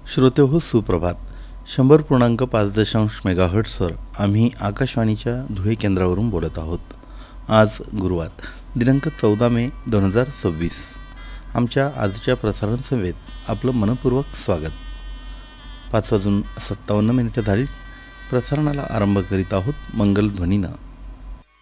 श्रोतेहो सुप्रभात. 100.5 मेगाहर्ट्सवर आम्ही आकाशवाणीच्या धुळे केंद्रावरून बोलत आहोत. आज गुरुवार दिनांक 14 मे 2026. आमच्या आजच्या प्रसारण सेवेत आपलं मनपूर्वक स्वागत. 5:57 झाली. प्रसारणाला आरंभ करीत आहोत मंगलध्वनीनं.